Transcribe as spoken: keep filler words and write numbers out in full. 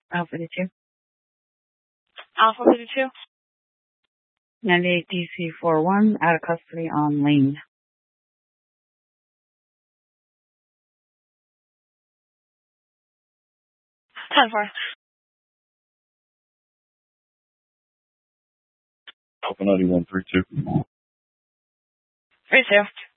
Alpha fifty-two. Alpha fifty-two. ninety-eight D C forty-one, out of custody on Lane. ten four. Alpha ninety-one three two. three two.